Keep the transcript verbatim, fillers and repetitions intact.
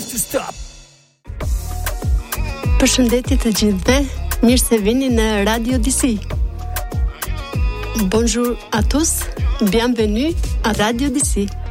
Përshëndetje të gjithëve, mirë se vini në Radio D C. Bonjour à tous, bienvenue à Radio D C.